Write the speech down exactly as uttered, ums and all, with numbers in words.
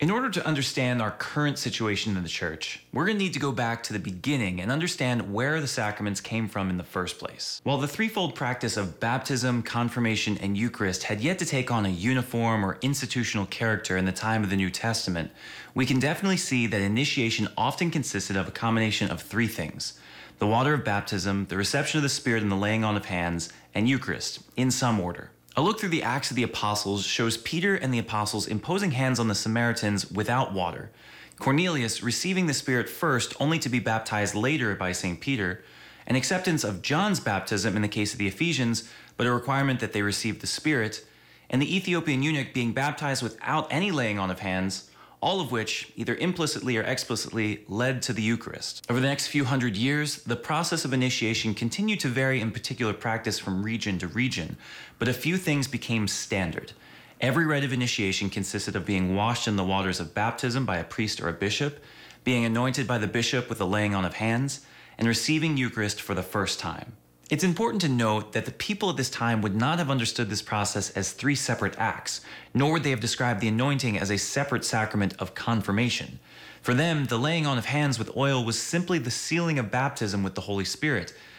In order to understand our current situation in the church, we're going to need to go back to the beginning and understand where the sacraments came from in the first place. While the threefold practice of baptism, confirmation, and Eucharist had yet to take on a uniform or institutional character in the time of the New Testament, we can definitely see that initiation often consisted of a combination of three things: the water of baptism, the reception of the Spirit and the laying on of hands, and Eucharist, in some order. A look through the Acts of the Apostles shows Peter and the apostles imposing hands on the Samaritans without water, Cornelius receiving the Spirit first only to be baptized later by Saint Peter, an acceptance of John's baptism in the case of the Ephesians, but a requirement that they receive the Spirit, and the Ethiopian eunuch being baptized without any laying on of hands, all of which, either implicitly or explicitly, led to the Eucharist. Over the next few hundred years, the process of initiation continued to vary in particular practice from region to region, but a few things became standard. Every rite of initiation consisted of being washed in the waters of baptism by a priest or a bishop, being anointed by the bishop with the laying on of hands, and receiving Eucharist for the first time. It's important to note that the people at this time would not have understood this process as three separate acts, nor would they have described the anointing as a separate sacrament of confirmation. For them, the laying on of hands with oil was simply the sealing of baptism with the Holy Spirit,